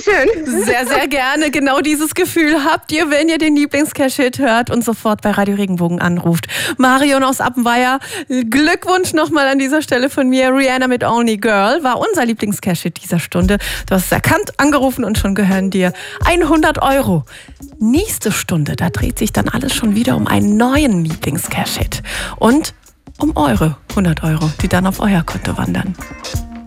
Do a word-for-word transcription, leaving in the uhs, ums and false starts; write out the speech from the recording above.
Dankeschön. Sehr, sehr gerne. Genau dieses Gefühl habt ihr, wenn ihr den Lieblings-Cash-Hit hört und sofort bei Radio Regenbogen anruft. Marion aus Appenweier, Glückwunsch nochmal an dieser Stelle von mir. Rihanna mit Only Girl war unser Lieblings-Cash-Hit dieser Stunde. Du hast es erkannt, angerufen und schon gehören dir hundert Euro. Nächste Stunde, da dreht sich dann alles schon wieder um einen neuen Lieblings-Cash-Hit. Und um eure hundert Euro, die dann auf euer Konto wandern.